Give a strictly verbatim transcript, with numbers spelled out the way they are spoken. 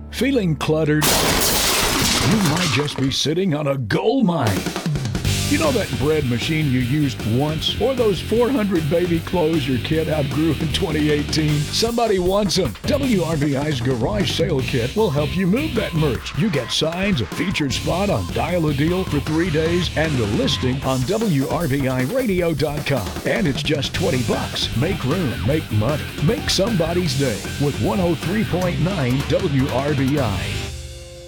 Feeling cluttered? You might just be sitting on a gold mine. You know that bread machine you used once? Or those four hundred baby clothes your kid outgrew in twenty eighteen? Somebody wants them. W R V I's Garage Sale Kit will help you move that merch. You get signs, a featured spot on Dial a Deal for three days, and a listing on W R V I radio dot com. And it's just twenty bucks. Make room, make money, make somebody's day with one oh three point nine W R V I.